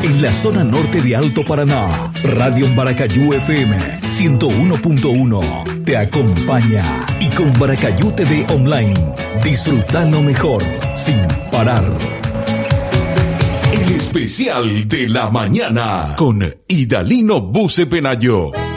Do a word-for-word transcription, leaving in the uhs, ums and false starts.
En la zona norte de Alto Paraná, Radio Baracayú F M ciento uno punto uno te acompaña. Y con Baracayú T V Online, disfruta lo mejor sin parar. El especial de la mañana con Idalino Buce Penayo.